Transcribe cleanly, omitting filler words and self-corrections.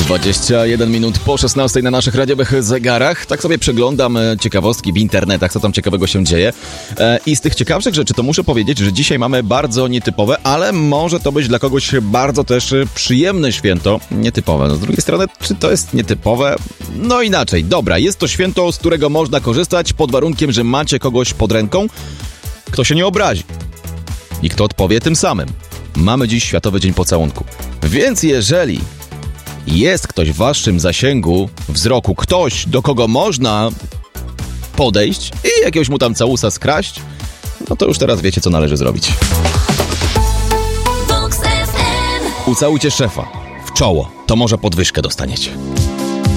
21 minut po 16 na naszych radiowych zegarach. Tak sobie przeglądam ciekawostki w internetach, co tam ciekawego się dzieje. I z tych ciekawszych rzeczy to muszę powiedzieć, że dzisiaj mamy bardzo nietypowe, ale może to być dla kogoś bardzo też przyjemne święto. Nietypowe. No z drugiej strony, czy to jest nietypowe? No inaczej. Dobra, jest to święto, z którego można korzystać pod warunkiem, że macie kogoś pod ręką, kto się nie obrazi. I kto odpowie tym samym. Mamy dziś Światowy Dzień Pocałunku. Więc jeżeli jest ktoś w waszym zasięgu wzroku, ktoś, do kogo można podejść i jakiegoś mu tam całusa skraść, no to już teraz wiecie, co należy zrobić. Ucałujcie szefa w czoło, to może podwyżkę dostaniecie.